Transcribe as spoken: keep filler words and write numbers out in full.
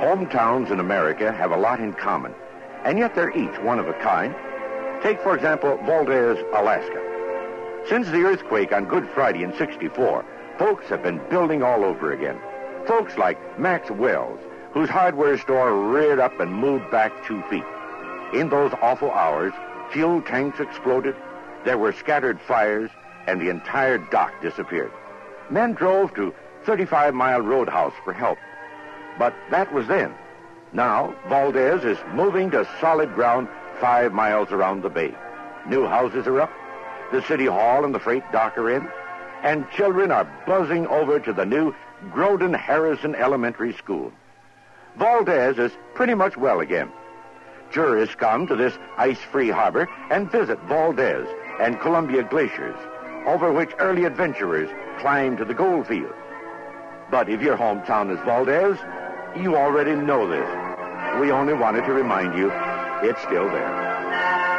Hometowns in America have a lot in common, and yet they're each one of a kind. Take, for example, Valdez, Alaska. Since the earthquake on Good Friday in sixty-four, folks have been building all over again. Folks like Max Wells, whose hardware store reared up and moved back two feet. In those awful hours, fuel tanks exploded, there were scattered fires, and the entire dock disappeared. Men drove to thirty-five mile Roadhouse for help. But that was then. Now, Valdez is moving to solid ground five miles around the bay. New houses are up, the city hall and the freight dock are in, and children are buzzing over to the new Groden Harrison Elementary School. Valdez is pretty much well again. Tourists come to this ice-free harbor and visit Valdez and Columbia glaciers, over which early adventurers climbed to the gold fields. But if your hometown is Valdez, you already know this. We only wanted to remind you it's still there.